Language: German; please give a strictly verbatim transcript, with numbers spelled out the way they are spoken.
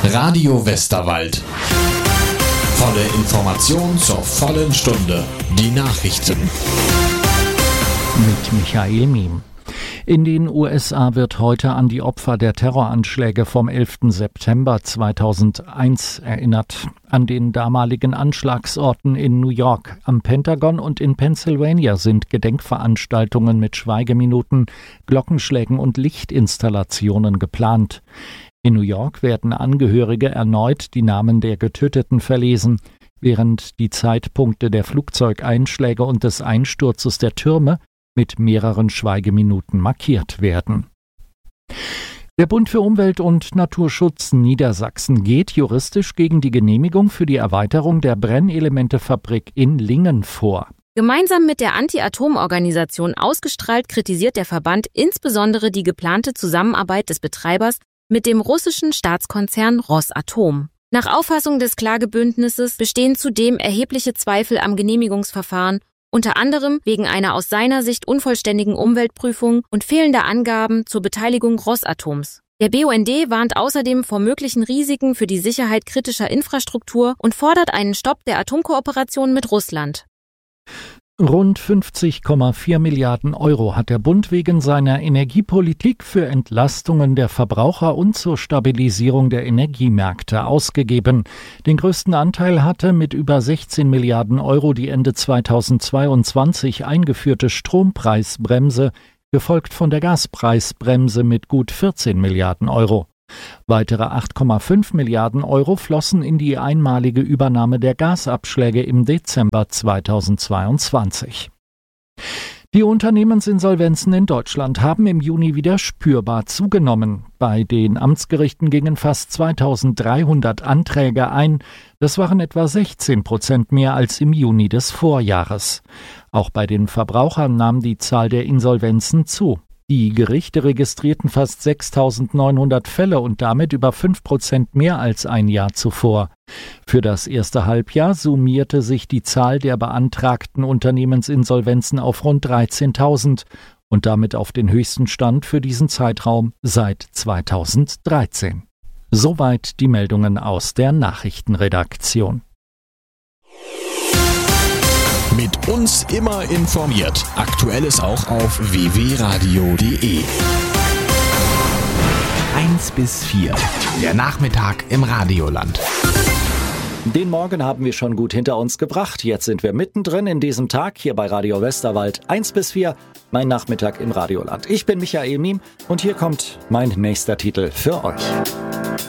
Radio Westerwald. Volle Information zur vollen Stunde. Die Nachrichten. Mit Michael Miem. In den U S A wird heute an die Opfer der Terroranschläge vom elften September zweitausendeins erinnert. An den damaligen Anschlagsorten in New York, am Pentagon und in Pennsylvania sind Gedenkveranstaltungen mit Schweigeminuten, Glockenschlägen und Lichtinstallationen geplant. In New York werden Angehörige erneut die Namen der Getöteten verlesen, während die Zeitpunkte der Flugzeugeinschläge und des Einsturzes der Türme mit mehreren Schweigeminuten markiert werden. Der Bund für Umwelt und Naturschutz Niedersachsen geht juristisch gegen die Genehmigung für die Erweiterung der Brennelementefabrik in Lingen vor. Gemeinsam mit der Anti-Atom-Organisation Ausgestrahlt kritisiert der Verband insbesondere die geplante Zusammenarbeit des Betreibers mit dem russischen Staatskonzern Rosatom. Nach Auffassung des Klagebündnisses bestehen zudem erhebliche Zweifel am Genehmigungsverfahren, unter anderem wegen einer aus seiner Sicht unvollständigen Umweltprüfung und fehlender Angaben zur Beteiligung Rosatoms. Der B U N D warnt außerdem vor möglichen Risiken für die Sicherheit kritischer Infrastruktur und fordert einen Stopp der Atomkooperation mit Russland. Rund fünfzig Komma vier Milliarden Euro hat der Bund wegen seiner Energiepolitik für Entlastungen der Verbraucher und zur Stabilisierung der Energiemärkte ausgegeben. Den größten Anteil hatte mit über sechzehn Milliarden Euro die Ende zweitausendzweiundzwanzig eingeführte Strompreisbremse, gefolgt von der Gaspreisbremse mit gut vierzehn Milliarden Euro. Weitere acht Komma fünf Milliarden Euro flossen in die einmalige Übernahme der Gasabschläge im Dezember zweitausendzweiundzwanzig. Die Unternehmensinsolvenzen in Deutschland haben im Juni wieder spürbar zugenommen. Bei den Amtsgerichten gingen fast zweitausenddreihundert Anträge ein. Das waren etwa sechzehn Prozent mehr als im Juni des Vorjahres. Auch bei den Verbrauchern nahm die Zahl der Insolvenzen zu. Die Gerichte registrierten fast sechstausendneunhundert Fälle und damit über fünf Prozent mehr als ein Jahr zuvor. Für das erste Halbjahr summierte sich die Zahl der beantragten Unternehmensinsolvenzen auf rund dreizehntausend und damit auf den höchsten Stand für diesen Zeitraum seit zweitausenddreizehn. Soweit die Meldungen aus der Nachrichtenredaktion. Mit uns immer informiert. Aktuelles auch auf w w radio punkt d e. eins bis vier. Der Nachmittag im Radioland. Den Morgen haben wir schon gut hinter uns gebracht. Jetzt sind wir mittendrin in diesem Tag hier bei Radio Westerwald eins bis vier. Mein Nachmittag im Radioland. Ich bin Michael Miem und hier kommt mein nächster Titel für euch.